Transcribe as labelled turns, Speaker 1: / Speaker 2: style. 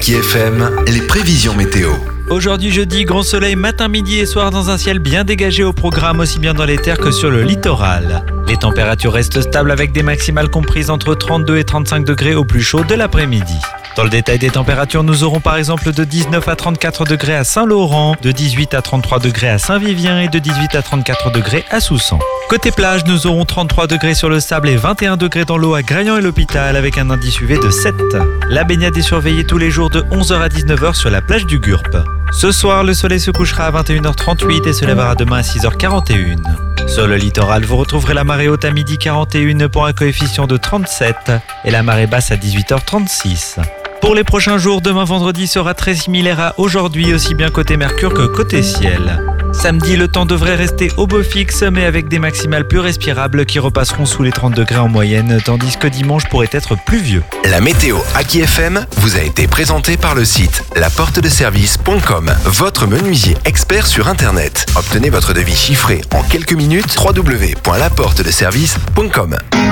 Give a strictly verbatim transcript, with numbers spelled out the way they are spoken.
Speaker 1: Aki F M, les prévisions météo.
Speaker 2: Aujourd'hui jeudi, grand soleil matin, midi et soir dans un ciel bien dégagé au programme aussi bien dans les terres que sur le littoral. Les températures restent stables avec des maximales comprises entre trente-deux et trente-cinq degrés au plus chaud de l'après-midi. Dans le détail des températures, nous aurons par exemple de dix-neuf à trente-quatre degrés à Saint-Laurent, de dix-huit à trente-trois degrés à Saint-Vivien et de dix-huit à trente-quatre degrés à Soussan. Côté plage, nous aurons trente-trois degrés sur le sable et vingt et un degrés dans l'eau à Graillan et l'Hôpital avec un indice U V de sept. La baignade est surveillée tous les jours de onze heures à dix-neuf heures sur la plage du Gurp. Ce soir, le soleil se couchera à vingt et une heures trente-huit et se lèvera demain à six heures quarante et une. Sur le littoral, vous retrouverez la marée haute à midi quarante et une pour un coefficient de trente-sept et la marée basse à dix-huit heures trente-six. Pour les prochains jours, demain vendredi sera très similaire à aujourd'hui, aussi bien côté Mercure que côté ciel. Samedi, le temps devrait rester au beau fixe, mais avec des maximales plus respirables qui repasseront sous les trente degrés en moyenne, tandis que dimanche pourrait être pluvieux.
Speaker 1: La météo Aki F M vous a été présentée par le site la porte de service point com, votre menuisier expert sur Internet. Obtenez votre devis chiffré en quelques minutes, w w w point la porte de service point com.